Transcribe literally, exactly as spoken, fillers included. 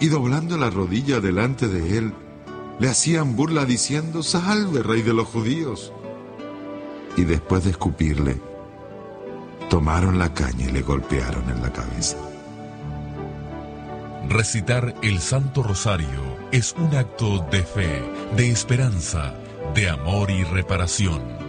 y doblando la rodilla delante de él, le hacían burla diciendo: «Salve, rey de los judíos». Y después de escupirle, tomaron la caña y le golpearon en la cabeza. Recitar el Santo Rosario es un acto de fe, de esperanza, de amor y reparación.